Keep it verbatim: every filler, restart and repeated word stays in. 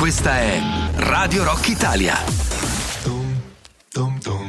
Questa è Radio Rock Italia. Dum, dum, dum.